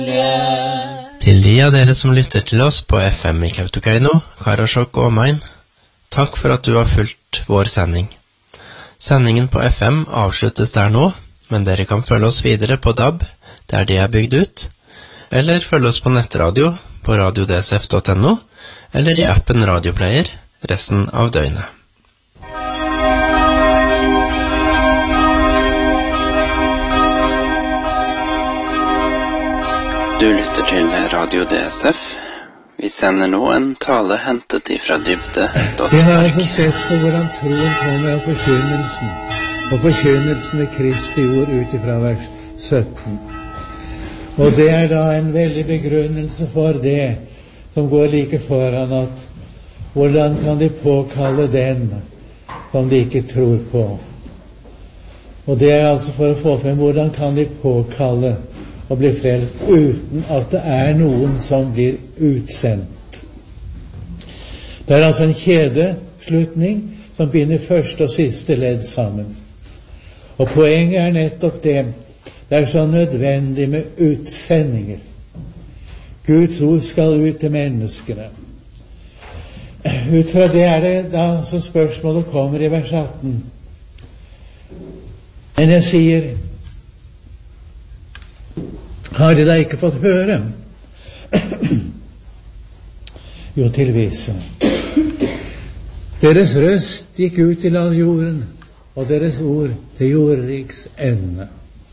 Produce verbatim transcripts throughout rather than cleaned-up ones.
Til de av dere som lytter til oss på F M i Kautokeino, Karasjok og omegn, takk for at du har fulgt vår sending. Sendingen på F M avsluttes der nå, men dere kan følge oss videre på D A B, der de er bygd ut, eller følge oss på nettradio på radio d s f punktum n o, eller i appen Radioplayer resten av døgnet. Du lytter til Radio D S F. Vi sender nå en tale hentet ifra dybde punktum org. Vi har altså sett på hvordan troen kommer av forkynnelsen, og forkynnelsen ved Kristi ord ut ifra vers sytten. Og det er da en veldig begrunnelse for det som går like foran at hvordan kan de påkalle den som de ikke tror på? Og det er altså for å få frem hvordan kan de påkalle og bli frelst uten at det er noen som blir utsendt. Det er altså en kjedeslutning som binder første og siste ledd sammen. Og poenget er nettopp det. Det er så nødvendig med utsendinger. Guds ord skal ut til menneskene. Ut fra det er det da så spørsmålet kommer i vers atten. Men jeg sier, har de da ikke fått høre? Jo, til visse. Deres røst gikk ut til all jorden, og deres ord til jordriks ende.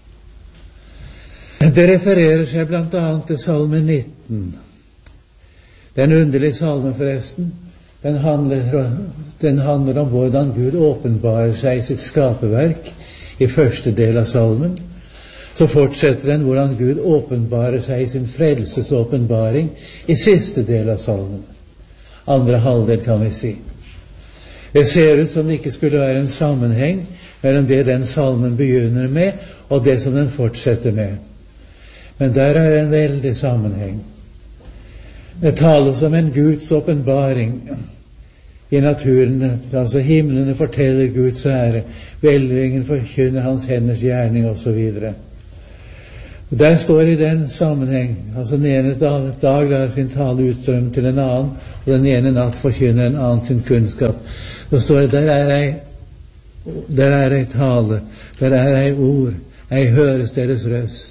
Det refererer seg blant annet til salme nitten. Det er en underlig salme forresten. Den handler, den handler om hvordan Gud åpenbarer seg i sitt skaperverk i første del av salmen. Så fortsetter den hvordan Gud åpenbarer seg i sin frelsesåpenbaring i siste del av salmen. Andre halvdel kan vi si. Det ser ut som det ikke skulle være en sammenheng mellom det den salmen begynner med og det som den fortsetter med. Men der er en veldig sammenheng. Det tales om en Guds åpenbaring i naturen, altså himlene forteller Guds ære, velvingen forkynner hans henders gjerning og så videre. Der står i den sammenheng, altså den ene dag, dag lar sin tale utstrømme til en annen, og den ene natt forkynner en annen sin kunnskap. Så står det, der er ei, der er ei tale, der er ei ord, ei høres deres røst.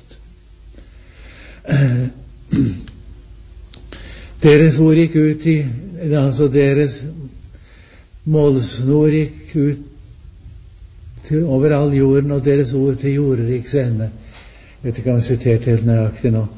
Deres ord gikk ut i, altså deres målsnor gikk ut til, over all jorden, og deres ord til jordriks ende. Jeg vet ikke om jeg sitert helt nøyaktig nå.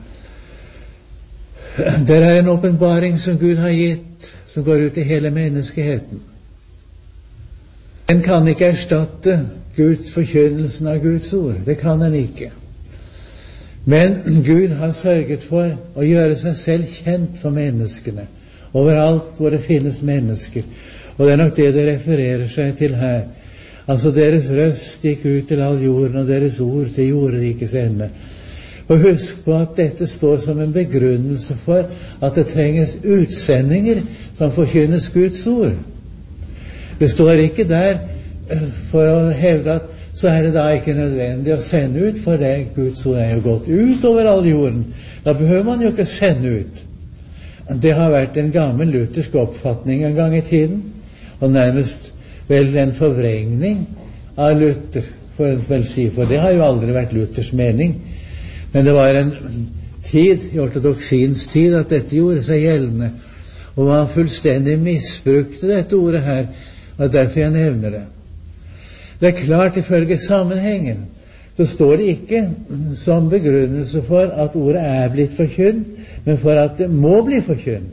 Det er en åpenbaring som Gud har gitt, som går ut i hele menneskeheten. Den kan ikke erstatte Guds forkynnelsen av Guds ord. Det kan den ikke. Men Gud har sørget for å gjøre seg selv kjent for menneskene, overalt hvor det finnes mennesker. Og det er nok det det refererer seg til her. Altså deres røst gikk ut til all jorden, og deres ord til jordrikes ende. Og husk på at dette står som en begrunnelse for at det trenges utsendinger som forkynnes Guds ord. Det står ikke der for å hevde at så er det da ikke nødvendig å sende ut, for det Guds ord er jo gått ut over all jorden. Da behøver man jo ikke sende ut. Det har vært en gammel luthersk oppfatning en gang i tiden, og nærmest vel en forvrengning av Luther, for en vel si, for det har jo aldri vært Luthers mening. Men det var en tid, i ortodoksiens tid, at dette gjorde seg gjeldende, og man fullstendig misbrukte dette ordet her, og derfor jeg nevner det. Det er klart, ifølge sammenhengen, så står det ikke som begrunnelse for at ordet er blitt forkynt, men for at det må bli forkynt.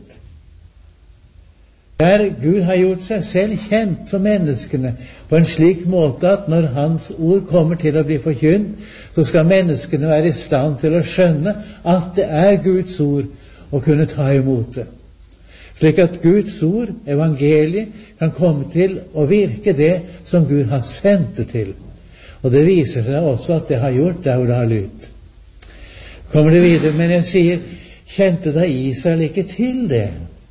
Der Gud har gjort seg selv kjent for menneskene på en slik måte at når hans ord kommer til å bli forkynt, så skal menneskene være i stand til å skjønne at det er Guds ord og kunne ta imot det. Slik at Guds ord, evangeliet, kan komme til å virke det som Gud har sendt det til. Og det viser seg også at det har gjort der hvor det har lytt. Kommer det videre, men jeg sier, kjente da Israel ikke til det?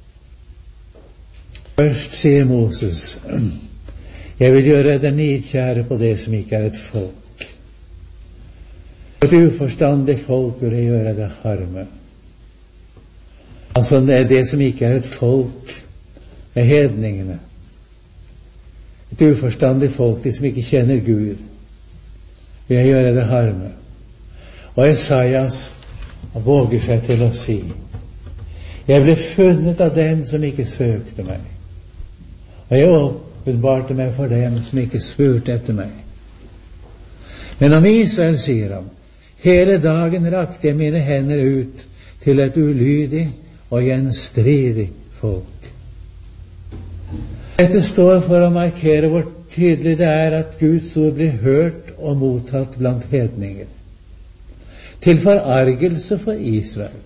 Først sier Moses, jeg vil gjøre deg nidkjære på det som ikke er et folk. Et uforstandig folk vil jeg gjøre det harme. Altså det er det som ikke er et folk, er hedningene. Et uforstandig folk, de som ikke kjenner Gud, vil jeg gjøre det harme. Og Esaias våger seg til å si: jeg ble funnet av dem som ikke søkte meg, og jeg åpenbarte meg for dem som ikke spurte etter meg. Men om Israel sier han: hele dagen rakte jeg mine hender ut til et ulydig og gjenstridig folk. Dette står for å markere hvor tydelig det er at Guds ord blir hørt og mottatt blant hedninger, til forargelse for Israel.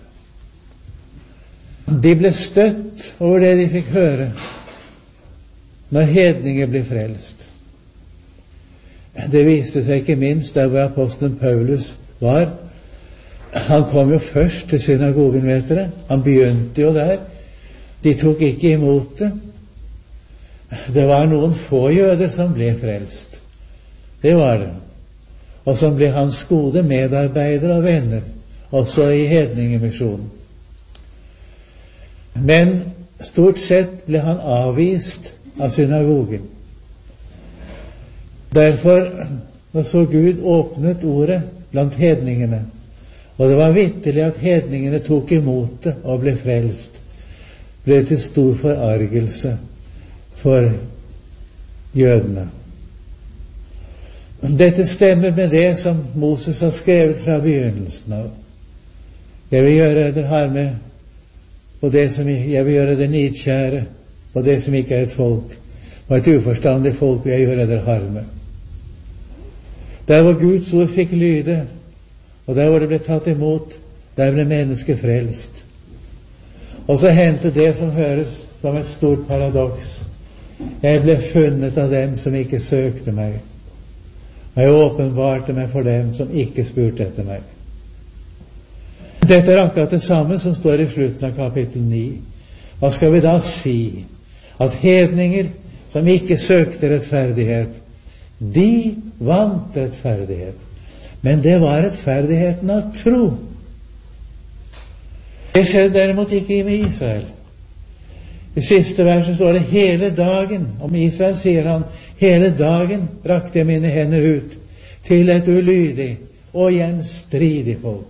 De ble støtt over det de fikk høre når hedninger ble frelst. Det viste seg ikke minst der hvor apostelen Paulus var. Han kom jo først til synagogen, vet dere. Han begynte jo der. De tok ikke imot det. Det var noen få jøder som ble frelst. Det var det. Og som ble hans gode medarbeidere og venner, også i hedningemisjonen. Men stort sett ble han avvist av synagogen. Derfor så Gud åpnet ordet blant hedningene, og det var vitterlig at hedningene tok imot det og ble frelst. Ble til stor forargelse for jødene. Dette stemmer med det som Moses har skrevet fra begynnelsen av. Jeg vil gjøre det her med og det som jeg vil gjøre det nidkjære, og det som ikke er et folk, og et uforstandig folk vil jeg gjøre det harme. Der hvor Guds ord fikk lyde, og der hvor det ble tatt imot, der ble mennesket frelst. Og så hendte det som høres som et stort paradoks: jeg ble funnet av dem som ikke søkte meg, og jeg åpenbarte meg for dem som ikke spurte etter meg. Dette er akkurat det samme som står i slutten av kapittel ni. Hva skal vi da si? At hedninger som ikke søkte rettferdighet, de vant rettferdighet. Men det var rettferdigheten av tro. Det skjedde derimot ikke med Israel. I siste verset står det: hele dagen. Om Israel sier han: hele dagen rakte jeg mine hender ut til et ulydig og gjenstridig folk.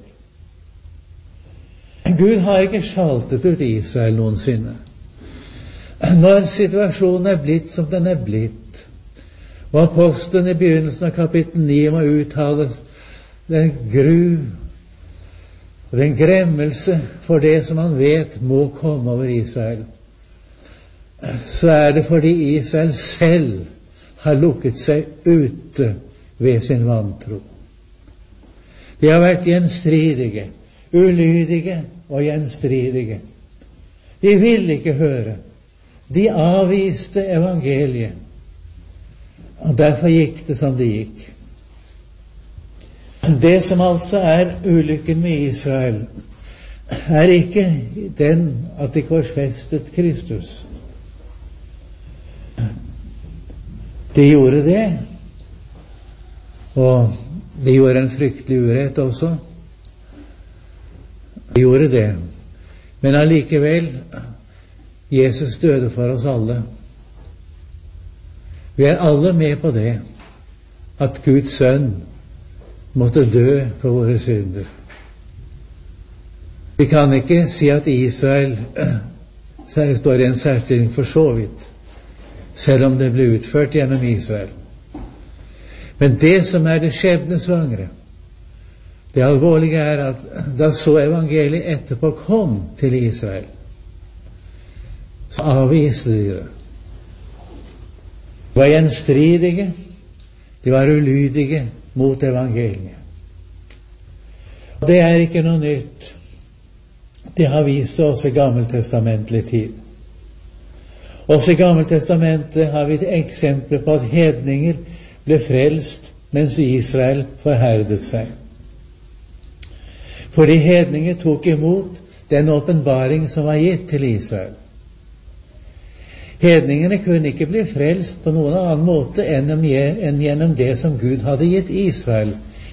Gud har ikke sjaltet ut Israel noensinne. Når situasjonen er blitt som den er blitt, og apostelen i begynnelsen av kapittel ni må uttale den gru og den gremmelse for det som han vet må komme over Israel, så er det fordi Israel selv har lukket seg ute ved sin vantro. De har vært gjenstridige, ulydige og gjenstridige. De ville ikke høre. De avviste evangeliet. Og derfor gikk det som det gikk. Det som altså er ulykken med Israel, er ikke den at de korsfestet Kristus. De gjorde det, og de gjorde en fryktelig urett også. De gjorde det. Men allikevel, Jesus døde for oss alle. Vi er alle med på det, at Guds sønn måtte dø for våre synder. Vi kan ikke si at Israel står i en særstilling for så vidt, selv om det ble utført gjennom Israel. Men det som er det skjebnesvangre, det alvorlige er at da så evangeliet etterpå kom til Israel, så avviste de det. De var gjenstridige, de var ulydige mot evangeliet. Det er ikke noe nytt. Det har vist seg også i gammeltestamentlig tid. Også i Gammeltestamentet har vi eksempler på at hedninger ble frelst mens Israel forherdet seg. Fordi hedninger tok imot den åpenbaring som var gitt til Israel. Hedningene kunne ikke bli frelst på noen annen måte enn gjennom det som Gud hadde gitt Israel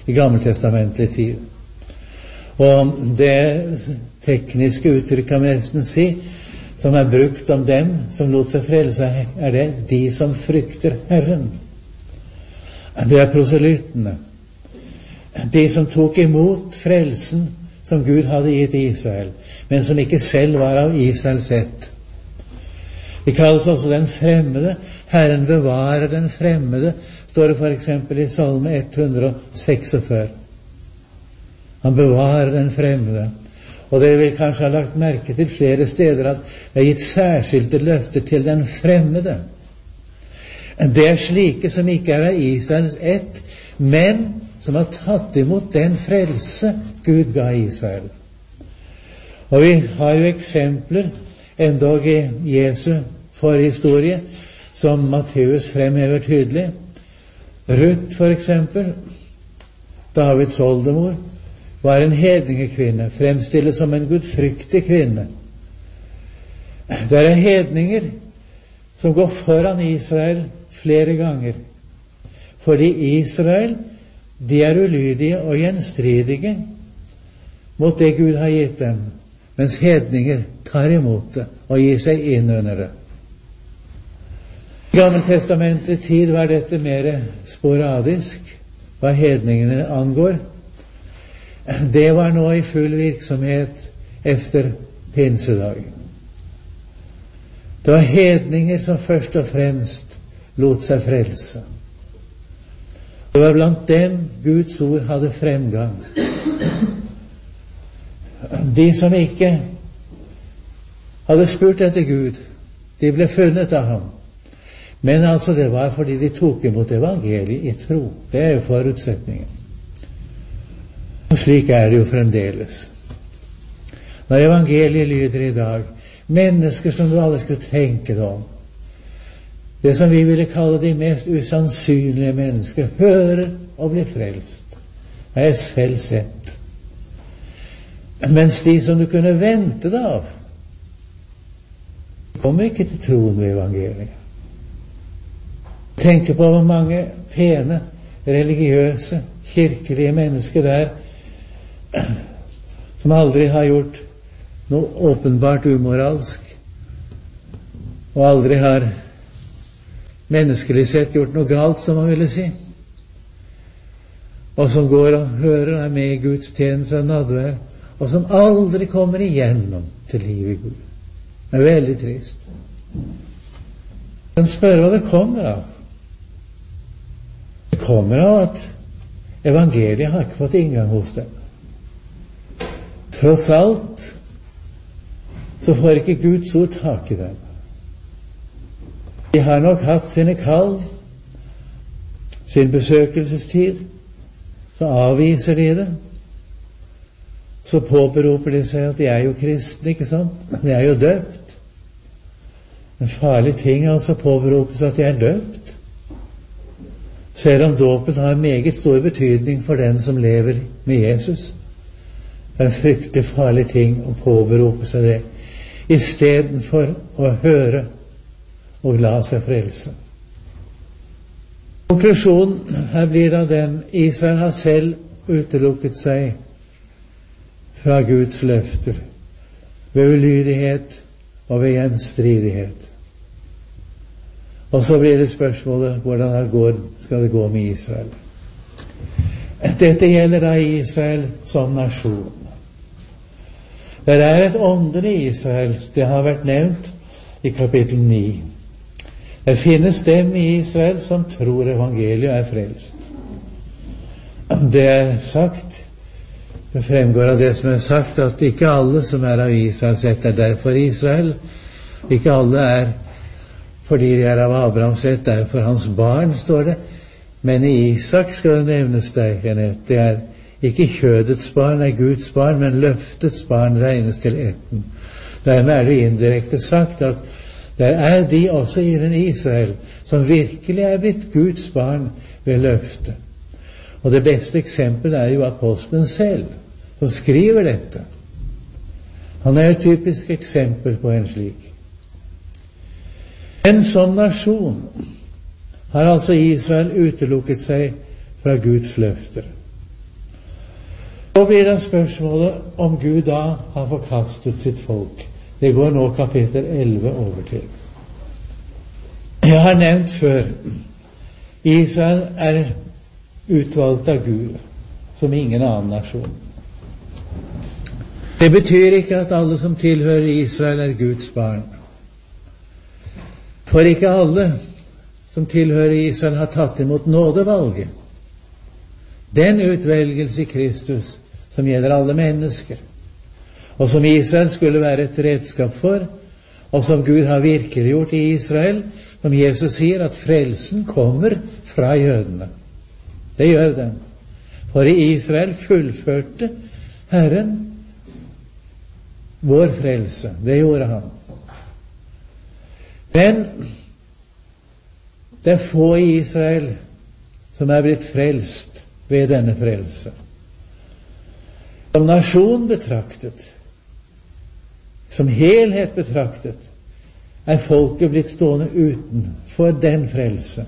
i gammeltestamentlig tid. Og det tekniske uttrykk kan vi nesten si, som er brukt om dem som lot seg frelse, er det de som frykter Herren. Det er proselyttene. De som tok imot frelsen som Gud hadde gitt Israel, men som ikke selv var av Israels ett. De kalles også den fremmede. Herren bevarer den fremmede, står det for eksempel i Salme ett hundre seksogfyrre. Han bevarer den fremmede. Og dere vil kanskje ha lagt merke til flere steder at det er gitt særskilte løfter til den fremmede. Det er slike som ikke er av Israels ett, men som har tatt imot den frelse Gud ga Israel. Og vi har jo eksempler endog i Jesu forhistorie som Matteus fremhever tydelig. Ruth for eksempel, Davids oldemor, var en hedningekvinne, fremstillet som en gudfryktig kvinne. Det er hedninger som går foran Israel flere ganger, fordi Israel, de er ulydige og gjenstridige mot det Gud har gitt dem, mens hedninger tar imot det og gir seg inn under det. I gammeltestamentlig tid var dette mer sporadisk, hva hedningene angår. Det var nå i full virksomhet efter pinsedagen. Det var hedninger som først og fremst lot seg frelse. Det var blant dem Guds ord hadde fremgang. De som ikke hadde spurt etter Gud, de ble funnet av ham. Men altså det var fordi de tok imot evangeliet i tro. Det er jo forutsetningen. Og slik er det jo fremdeles. Når evangeliet lyder i dag, mennesker som du alle skulle tenke deg om, det som vi ville kalle de mest usannsynlige mennesker, hører og blir frelst. Det har jeg selv sett. Mens de som du kunne vente deg av, kommer ikke til troen ved evangeliet. Tenk på hvor mange pene, religiøse, kirkelige mennesker der som aldri har gjort noe åpenbart umoralsk, og aldri har menneskelig sett gjort noe galt, som man ville si, og som går og hører og er med i Guds tjeneste og nadvær, og som aldri kommer igjennom til liv i Gud. Det er veldig trist. Man spør hva det kommer av. Det kommer av at evangeliet har ikke fått inngang hos dem. Tross alt så får ikke Guds ord tak i dem. De har nok hatt sine kall, sin besøkelsestid, så avviser de det. Så påberoper de seg at de er jo kristne, ikke sant? De er jo døpt. En farlig ting er altså å påberope seg at de er døpt. Selv om dåpen har meget stor betydning for den som lever med Jesus. Det er en fryktelig farlig ting å påberope seg det, i stedet for å høre og la seg frelse. Konklusjonen her blir av dem: Israel har selv utelukket seg fra Guds løfter ved ulydighet og ved gjenstridighet. Og så blir det spørsmålet hvordan det går, skal det gå med Israel. Dette gjelder da Israel som nasjon. Det er et åndelig Israel, det har vært nevnt i kapittel ni. Det finnes dem i Israel som tror evangeliet er frelst. Det er sagt, det fremgår av det som er sagt, at ikke alle som er av Israels ett er derfor Israel. Ikke alle er fordi de er av Abrahams ett, derfor hans barn, står det. Men i Isak skal det nevnes deg en ett. Det er ikke kjødets barn, er Guds barn, men løftets barn regnes til etten. Dermed er det indirekte sagt at der er de også innen Israel som virkelig er blitt Guds barn ved løftet. Og det beste eksempel er jo apostelen selv, som skriver dette. Han er et typisk eksempel på en slik. En sånn nasjon har altså Israel utelukket seg fra Guds løfter. Så blir det spørsmålet om Gud da har forkastet sitt folk. Det går nå kapittel elleve over til. Jeg har nevnt før, Israel er utvalgt av Gud som ingen annen nasjon. Det betyr ikke at alle som tilhører Israel er Guds barn. For ikke alle som tilhører Israel har tatt imot nådevalget. Den utvelgelse i Kristus som gjelder alle mennesker, og som Israel skulle være et redskap for, og som Gud har virkeliggjort i Israel, som Jesus sier at frelsen kommer fra jødene. Det gjør den. For i Israel fullførte Herren vår frelse. Det gjorde han. Men det er få i Israel som er blitt frelst ved denne frelse. Som nasjon betraktet, som helhet betraktet, er folket blitt stående utenfor den frelse.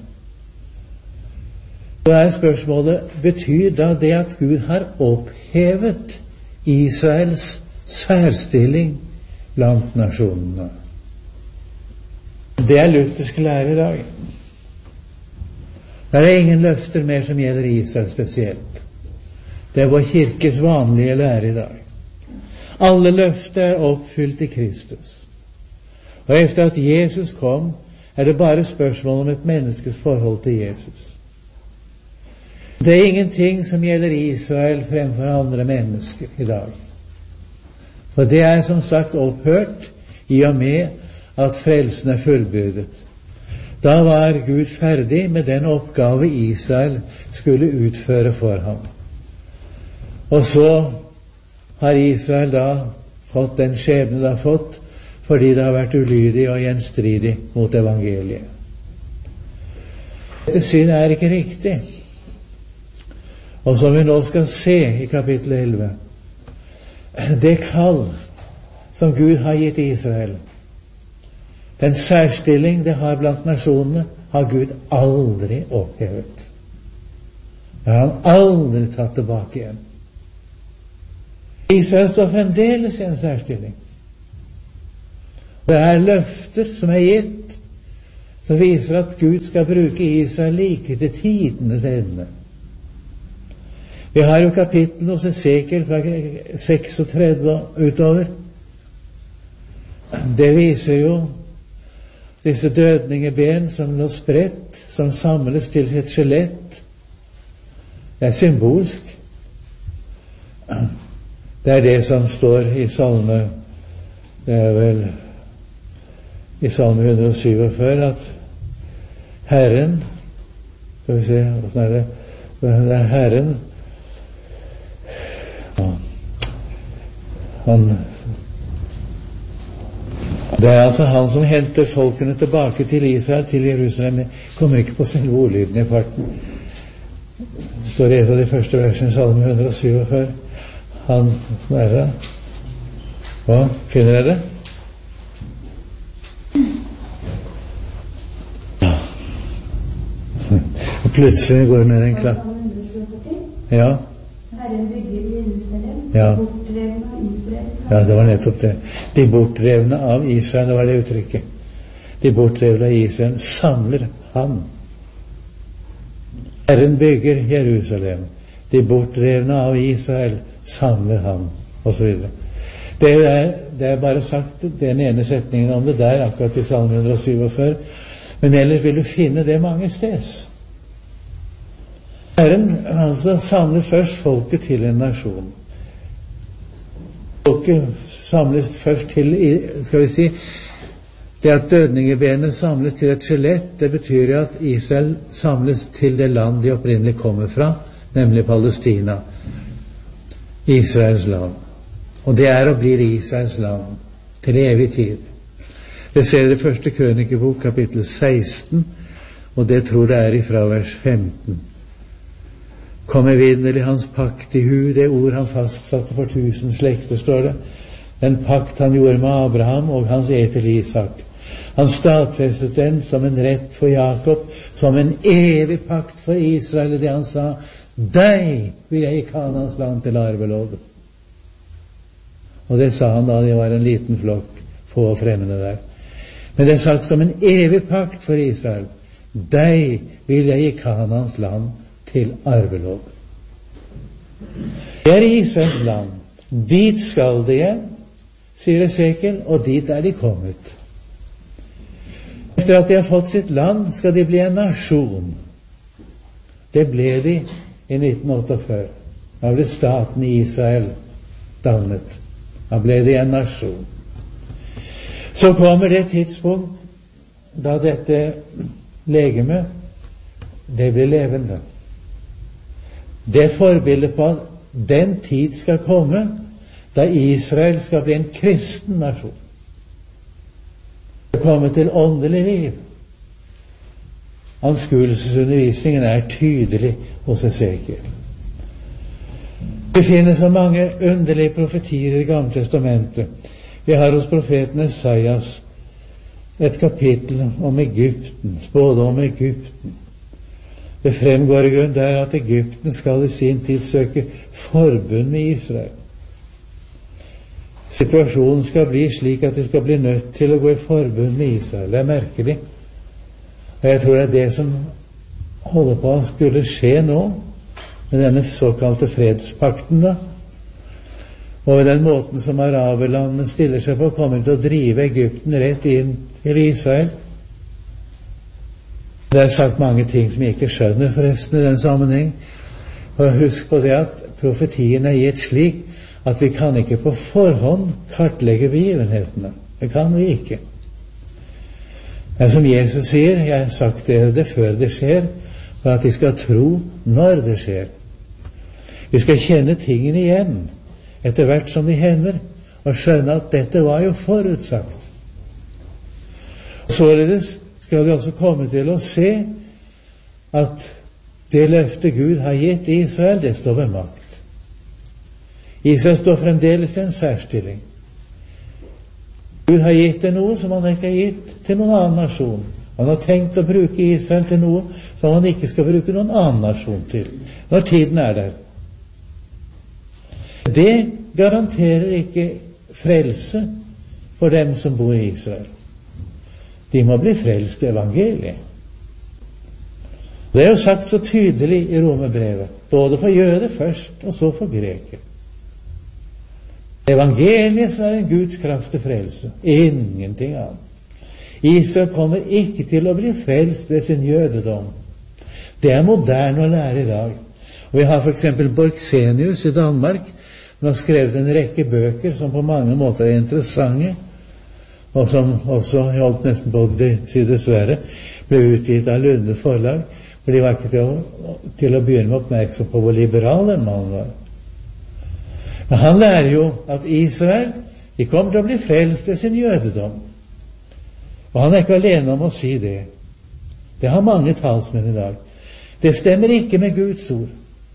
Så er spørsmålet, betyr da det at Gud har opphevet Israels særstilling blant nasjonene? Det er luthersk lære i dag. Det er ingen løfter mer som gjelder Israel spesielt. Det er vår kirkes vanlige lære i dag. Alle løfter er oppfylt i Kristus. Og efter at Jesus kom, er det bare spørsmål om et menneskes forhold til Jesus. Det er ingenting som gjelder Israel fremfor andre mennesker i dag. For det er som sagt opphørt i og med at frelsen er fullbyrdet. Da var Gud ferdig med den oppgave Israel skulle utføre for ham. Og så har Israel da fått den skjebne det har fått, fordi det har vært ulydig og gjenstridig mot evangeliet. Dette syn er ikke riktig. Og som vi nå skal se i kapittel elleve, det kall som Gud har gitt Israel, den særstilling det har blant nasjonene, har Gud aldri opphevet. Det har han aldri tatt tilbake igjen. Israel står fremdeles i en særstilling. Det er løfter som er gitt, som viser at Gud skal bruke Israel like til tidenes ende. Vi har jo kapittel hos Esekiel fra seksogtredve utover. Det viser jo disse dødningeben som lå spredt, som samles til et skjelett. Det er symbolsk. Det er det som står i salme, det er vel i salme et hundre og syvogfyrre, at Herren, skal vi se, hvordan er det? Det er Herren, han, det er altså han som henter folkene tilbake til Israel, til Jerusalem. Jeg kommer ikke på selve ordlyden i parten. Det står i et av de første versene i salme et hundre og syvogfyrre. Han snærere. Hva? Finner dere det? Ja. Og plutselig går det ned en klapp. Ja. Herren bygger Jerusalem, Ja. bortdrevne av Israel. Ja, det var nettopp det. De bortdrevne av Israel, det var det uttrykket. De bortdrevne av Israel samler han. Herren bygger Jerusalem. De bortdrevne av Israel samler han, og så videre. Det er, det er bare sagt den ene setningen om det der, akkurat i salme et hundre og syvogfyrre, men ellers vil du finne det mange steds. Herren altså samler først folket til en nasjon. Folket samles først til, skal vi si, det at dødningebenet samles til et skjelett, det betyr jo at Israel samles til det land de opprinnelig kommer fra, nemlig Palestina. Israels land. Og det er og blir Israels land til evig tid. Det ser det første krønikebok, kapittel seksten, og det tror det er ifra vers femten. Kom evinnelig hans pakt i hu, det ord han fastsatte for tusen slekter, står det. Den pakt han gjorde med Abraham og hans etel Isak. Han stadfestet den som en rett for Jakob, som en evig pakt for Israel, det han sa: deg vil jeg gi Kanaans land til arvelov. Og det sa han da det var en liten flokk, få fremmede der. Men det er sagt som en evig pakt for Israel: deg vil jeg gi Kanaans land til arvelov. Det er Israels land. Dit skal de igjen, sier Esekiel, og dit er de kommet. Etter at de har fått sitt land, skal de bli en nasjon. Det ble de i nitten åttiførti. Da ble staten Israel dannet. Da ble de en nasjon. Så kommer det tidspunkt da dette legeme, det blir levende. Det er forbildet på at den tid skal komme da Israel skal bli en kristen nasjon. Det kommer til åndelig liv. Anskuelsesundervisningen er tydelig hos Esekiel. Vi finner så mange underlige profetier i Det gamle testamentet. Vi har hos profeten Esaias et kapittel om Egypten, spådom om Egypten. Det fremgår i grunn der at Egypten skal i sin tid søke forbund med Israel. Situasjonen skal bli slik at de skal bli nødt til å gå i forbund med Israel. Det er merkelig. Og jeg tror det er det som holder på å skulle skje nå, med denne såkalte fredspakten da. Og den måten som araberlandene stiller seg på, kommer til å drive Egypten rett inn til Israel. Det er sagt mange ting som jeg ikke skjønner forresten i den sammenheng. Og husk på det at profetien er gitt slik at vi kan ikke på forhånd kartlegge begivenhetene. Det kan vi ikke. Det er som Jesus sier, jeg har sagt dere det før det skjer, for at de skal tro når det skjer. Vi skal kjenne tingene igjen etter hvert som de hender, og skjønne at dette var jo forutsagt. Således skal vi også komme til å se at det løfte Gud har gitt Israel, det står ved makt. Israel står fremdeles i en særstilling. Gud har gitt det noe som han ikke har gitt til noen annen nasjon. Han har tenkt å bruke Israel til noe som han ikke skal bruke noen annen nasjon til, når tiden er der. Det garanterer ikke frelse for dem som bor i Israel. De må bli frelst i evangeliet. Det er jo sagt så tydelig i Romerbrevet, både for jøder først, og så for greker. Evangeliet som er en Guds kraft til frelse, ingenting annet. Israel kommer ikke til å bli frelst ved sin jødedom. Det er moderne å lære i dag. Og vi har for eksempel Borgsenius i Danmark, som har skrevet en rekke bøker som på mange måter er interessante, og som også, jeg holdt nesten på å si dessverre, ble utgitt av Lunde forlag, for de var ikke til å, til å begynne med oppmerksom på hvor liberal den mannen var. Men han lærer jo at Israel, de kommer til å bli frelst ved sin jødedom. Og han er ikke alene om å si det. Det har mange talsmenn i dag. Det stemmer ikke med Guds ord.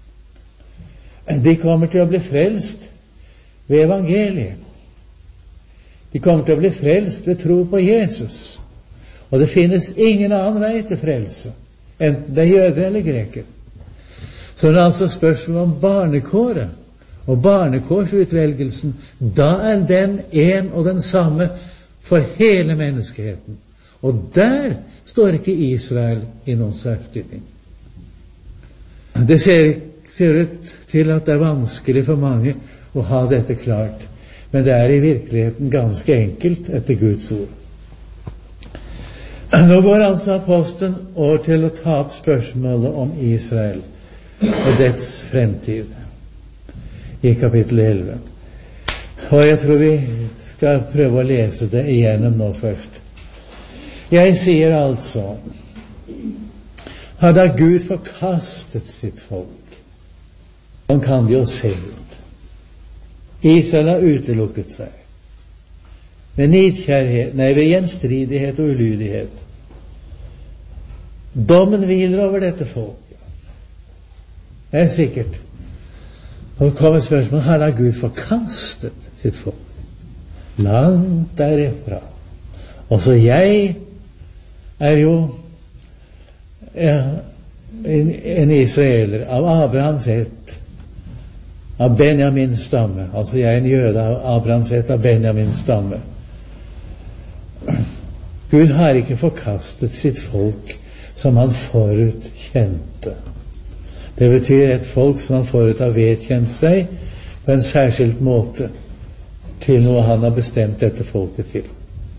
De kommer til å bli frelst ved evangeliet. De kommer til å bli frelst ved tro på Jesus. Og det finnes ingen annen vei til frelse, enten det er jøder eller greker. Så det er altså spørsmål om barnekåret og barnekårsutvelgelsen. Da er den en og den samme for hele menneskeheten. Og der står ikke Israel i noen særstilling. Det ser, ser ut til at det er vanskelig for mange å ha dette klart, men det er i virkeligheten ganske enkelt etter Guds ord. Nå går altså apostelen over til å ta opp spørsmålet om Israel og dets fremtid i kapittel elleve. Og jeg tror vi skal prøve å lese det igjennom nå først. Jeg sier altså, har da Gud forkastet sitt folk? Han kan jo se ut. Israel har utelukket seg. Ved nidkjærhet, nei, ved gjenstridighet og ulydighet. Dommen hviler over dette folket. Det er sikkert. Og kommer spørsmålet, har da Gud forkastet sitt folk? Langt derifra. Også jeg er jo ja, en, en israeler av Abrahams ett, av Benjamins stamme. Altså jeg er en jøde av Abrahams ett, av Benjamins stamme. Gud har ikke forkastet sitt folk som han forut kjente. Det betyr et folk som han forut har vedkjent seg på en særskilt måte til noe han har bestemt dette folket til.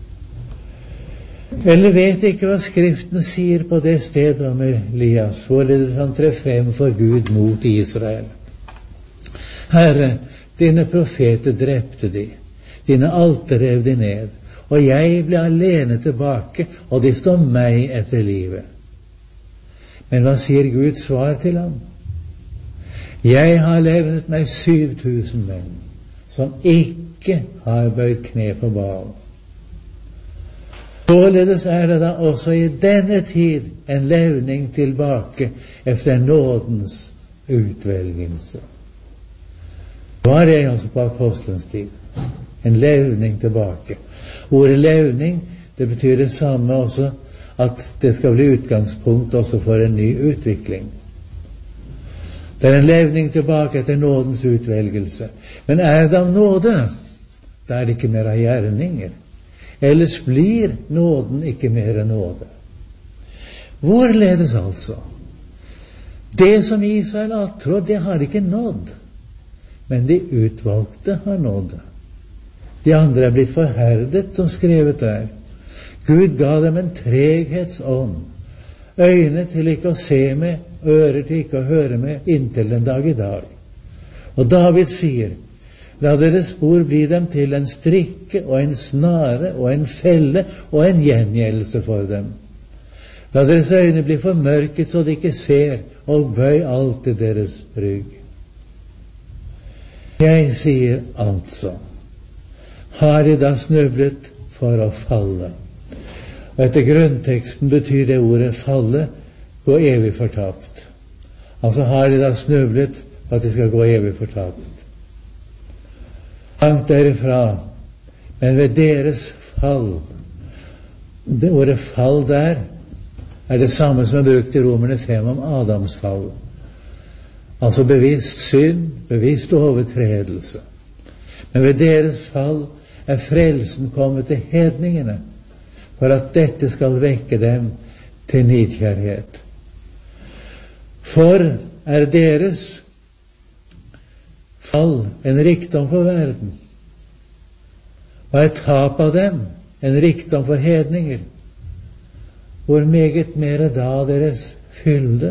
Eller vet ikke hva Skriften sier på det stedet om Elias, hvorledes han trer frem for Gud mot Israel. Herre, dine profeter drepte de, dine alter rev de ned, og jeg ble alene tilbake, og de står meg etter livet. Men hva sier Guds svar til ham? Jeg har levnet meg syv tusen menn, som ikke har bøyd kne for Baal. Således er det da også i denne tid en levning tilbake efter nådens utvelgelse. Var det altså på apostelens tid? En levning tilbake. Ordet levning, det betyr det samme også, at det skal bli utgangspunkt også for en ny utvikling. Det er en levning tilbake etter nådens utvelgelse. Men er det av nåde, da er det ikke mer av gjerninger. Ellers blir nåden ikke mer enn nåde. Hvorledes altså? Det som Israel attrår, det har ikke nådd. Men de utvalgte har nådd. De andre er blitt forherdet, som skrevet der. Gud ga dem en treghetsånd, øyne til ikke å se med, ører til ikke å høre med, inntil den dag i dag. Og David sier, la deres spor bli dem til en strikke og en snare og en felle og en gjengjeldelse for dem. La deres øyne bli formørket så de ikke ser, og bøy alltid deres rygg. Jeg sier altså, har de da snøvlet for å falle? Og etter grunnteksten betyr det ordet falle, gå evig fortapt. Altså har de da snøvlet for at de skal gå evig fortapt. Langt derifra, men ved deres fall, det ordet fall der, er det samme som er brukt i Romerne fem om Adams fall. Altså bevisst synd, bevisst overtredelse. Men ved deres fall er frelsen kommet til hedningene, for at dette skal vekke dem til nidkjærhet. For er deres fall en rikdom for verden, og er tap av dem en rikdom for hedninger, hvor meget mere da deres fylde.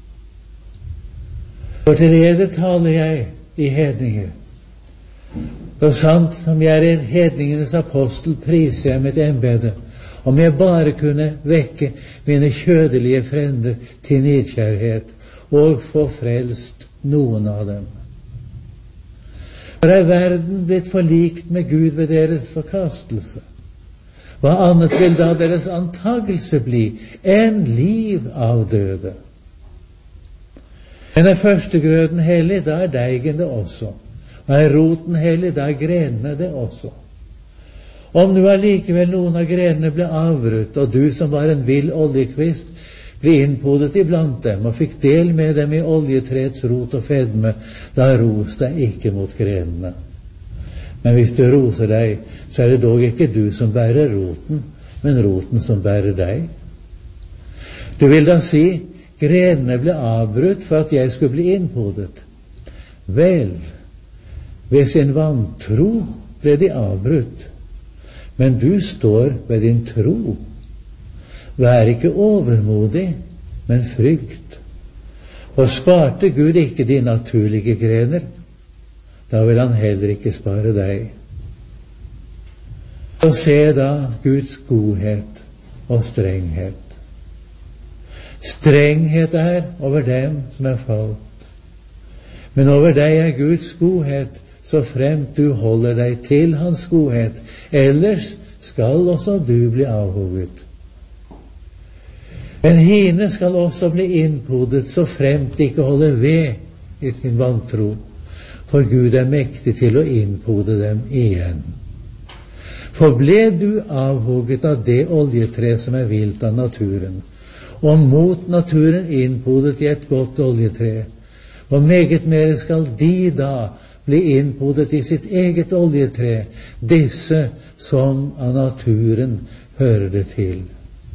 For til eder taler jeg i hedninger. Så sant som jeg er en hedningenes apostel, priser jeg mitt embede, om jeg bare kunne vekke mine kjødelige frender til nidkjærhet og få frelst noen av dem. For er verden blitt forlikt med Gud ved deres forkastelse? Hva annet vil da deres antagelse bli enn liv av døde? Men er førstegrøden hellig, da er deigen det også. Og er roten hellig, da er grenene det også. Om nu allikevel noen av grenene ble avbrutt, og du som var en vill oljekvist ble innpodet iblant dem, og fikk del med dem i oljetrets rot og fedme, da ros deg ikke mot grenene. Men hvis du roser deg, så er det dog ikke du som bærer roten, men roten som bærer deg. Du vil da si, grenene ble avbrutt for at jeg skulle bli innpodet. Vel, ved sin vantro ble de avbrutt, men du står ved din tro. Vær ikke overmodig, men frykt. Og sparte Gud ikke de naturlige grener, da vil han heller ikke spare deg. Og se da Guds godhet og strenghet. Strenghet er over dem som er falt. Men over deg er Guds godhet, så fremt du holder deg til hans godhet. Ellers skal også du bli avhugget. Men hine skal også bli innpodet, så fremt de ikke holder ved i sin vantro. For Gud er mektig til å innpode dem igjen. For ble du avhugget av det oljetre som er vilt av naturen, og mot naturen innpodet i et godt oljetre, og meget mer skal de da bli innpodet i sitt eget oljetre, disse som av naturen hører det til.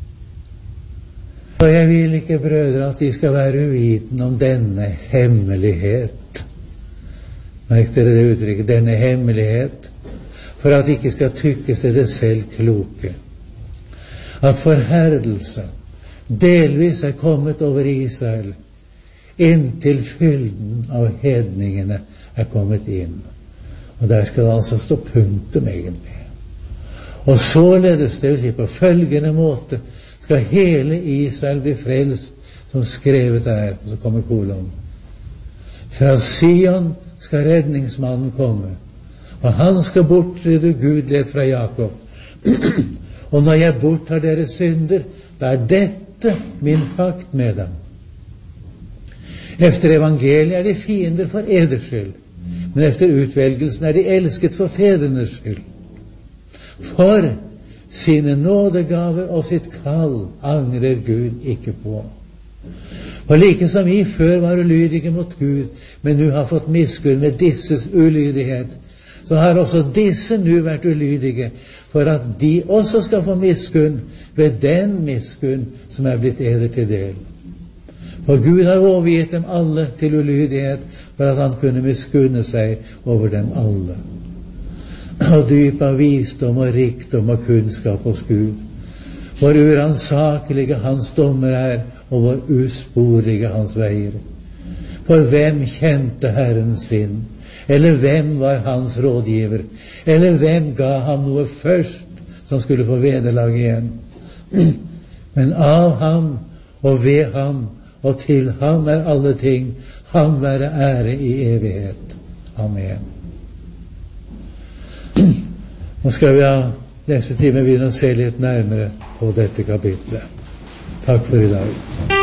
Og jeg vil ikke, brødre, at de skal være uvitende om denne hemmelighet. Merk dere det uttrykket, denne hemmelighet, for at de ikke skal tykke seg det selv kloke. At forherdelse delvis er kommet over Israel, inntil fylden av hedningene er kommet inn. Og der skal det altså stå punktum egentlig. Og således, det vil si på følgende måte, skal hele Israel bli frelst, som skrevet er, og så kommer kolon. Fra Sion skal redningsmannen komme, og han skal bortrydde ugudelighet fra Jakob. Og når jeg borttar deres synder, da er dette min pakt med dem. Efter evangeliet er de fiender for eders skyld, men efter utvelgelsen er de elsket for fedrenes skyld. For sine nådegaver og sitt kall angrer Gud ikke på. For like som vi før var ulydige mot Gud, men nu har fått miskunn med disses ulydighet, så har også disse nu vært ulydige, for at de også skal få miskunn ved den miskunn som er blitt eder til del. For Gud har overgitt dem alle til ulydighet, for at han kunne miskunne seg over dem alle. Og dyp av visdom og rikdom og kunnskap hos Gud, hvor uransakelige hans dommer er, og hvor usporlige hans veier. For hvem kjente Herren sin? Eller hvem var hans rådgiver? Eller hvem ga ham noe først, som skulle få vederlag igjen? Men av ham, og ved ham, og til ham er alle ting, ham være ære i evighet. Amen. Nå skal vi ha neste time begynne å se litt nærmere på dette kapitlet. Takk for i dag.